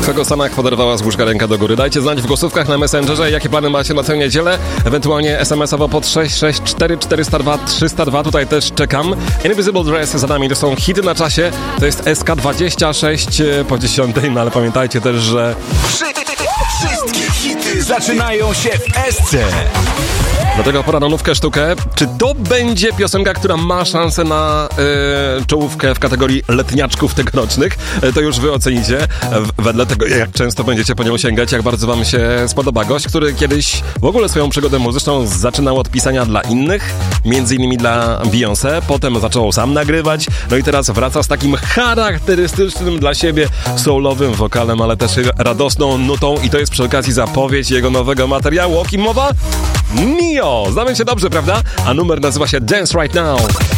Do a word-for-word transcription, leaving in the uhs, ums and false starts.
Kogo sama poderwała z łóżka ręka do góry? Dajcie znać w głosówkach na Messengerze, jakie plany macie na tę niedzielę. Ewentualnie es em esowo pod sześć sześć cztery cztery zero dwa trzy zero dwa. Tutaj też czekam. Invisible Dress za nami, to są hity na czasie. To jest es ka dwadzieścia sześć po dziesiątej, no ale pamiętajcie też, że... Wszystkie hity zaczynają się w Esce. Dlatego pora na nówkę sztukę. Czy to będzie piosenka, która ma szansę na y, czołówkę w kategorii letniaczków tegorocznych? Y, to już wy ocenicie. W, wedle tego, jak często będziecie po nią sięgać, jak bardzo wam się spodoba gość, który kiedyś w ogóle swoją przygodę muzyczną zaczynał od pisania dla innych, między innymi dla Beyoncé, potem zaczął sam nagrywać, no i teraz wraca z takim charakterystycznym dla siebie soulowym wokalem, ale też radosną nutą i to jest przy okazji zapowiedź jego nowego materiału. O kim mowa? Nio! Znamy się dobrze, prawda? A numer nazywa się Dance Right Now.